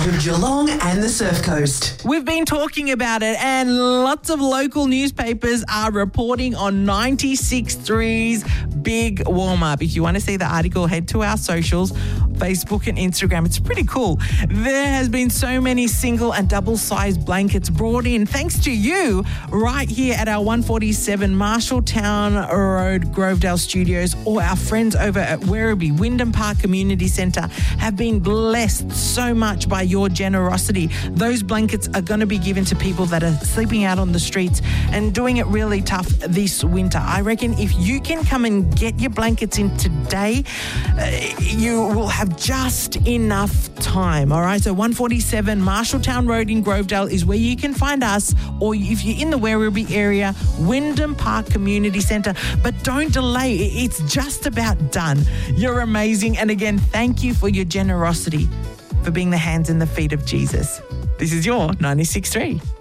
of Geelong and the Surf Coast. We've been talking about it, and lots of local newspapers are reporting on 96.3's big warm-up. If you want to see the article, head to our socials, Facebook and Instagram. It's pretty cool. There has been so many single and double-sized blankets brought in thanks to you right here at our 147 Marshalltown Road Grovedale Studios, or our friends over at Werribee Wyndham Park Community Centre have been blessed so much by your generosity. Those blankets are going to be given to people that are sleeping out on the streets and doing it really tough this winter. I reckon if you can come and get your blankets in today, you will have just enough time, all right? So 147 Marshalltown Road in Grovedale is where you can find us, or if you're in the Werribee area, Wyndham Park Community Centre. But don't delay. It's just about done. You're amazing. And again, thank you for your generosity, for being the hands and the feet of Jesus. This is your 96.3.